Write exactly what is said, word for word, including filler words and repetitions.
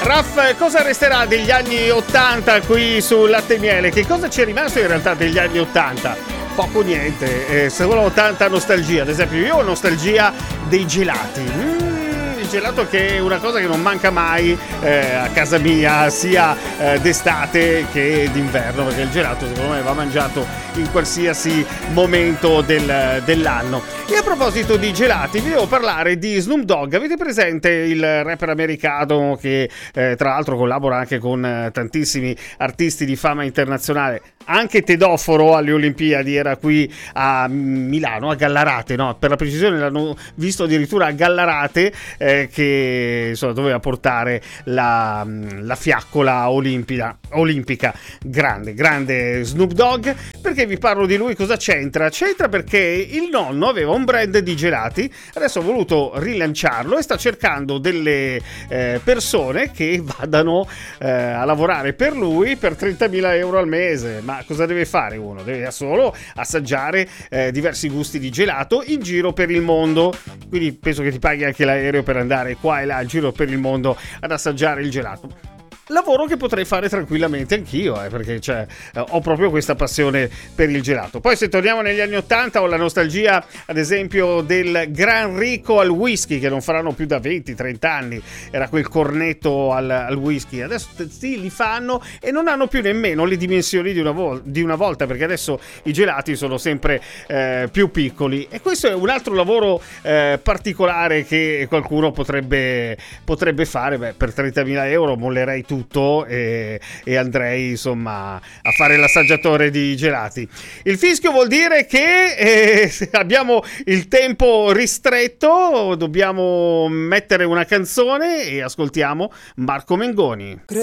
Raff, cosa resterà degli anni ottanta qui su Latte e Miele? Che cosa ci è rimasto in realtà degli anni ottanta? Poco niente, eh, solo tanta nostalgia. Ad esempio io ho nostalgia dei gelati. Mm. Gelato che è una cosa che non manca mai eh, a casa mia, sia eh, d'estate che d'inverno, perché il gelato secondo me va mangiato in qualsiasi momento del, dell'anno. E a proposito di gelati vi devo parlare di Snoop Dogg. Avete presente il rapper americano che eh, tra l'altro collabora anche con eh, tantissimi artisti di fama internazionale? Anche Tedoforo alle Olimpiadi era qui a Milano, a Gallarate, no? Per la precisione l'hanno visto addirittura a Gallarate, eh, che insomma doveva portare la, la fiaccola olimpica, olimpica. Grande, grande Snoop Dogg. Perché vi parlo di lui? Cosa c'entra? C'entra perché il nonno aveva un brand di gelati, adesso ha voluto rilanciarlo e sta cercando delle eh, persone che vadano eh, a lavorare per lui per trentamila euro al mese. Ma cosa deve fare uno? Deve solo assaggiare eh, diversi gusti di gelato in giro per il mondo. Quindi penso che ti paghi anche l'aereo per andare qua e là in giro per il mondo ad assaggiare il gelato. Lavoro che potrei fare tranquillamente anch'io, eh, perché cioè, eh, ho proprio questa passione per il gelato. Poi se torniamo negli anni ottanta ho la nostalgia ad esempio del Gran Rico al whisky, che non faranno più da venti trenta anni, era quel cornetto al, al whisky. Adesso sì, li fanno e non hanno più nemmeno le dimensioni di una, vol- di una volta, perché adesso i gelati sono sempre eh, più piccoli. E questo è un altro lavoro eh, particolare che qualcuno potrebbe, potrebbe fare. Beh, per trentamila euro mollerei tutto e, e andrei insomma a fare l'assaggiatore di gelati. Il fischio vuol dire che eh, abbiamo il tempo ristretto, dobbiamo mettere una canzone e ascoltiamo Marco Mengoni.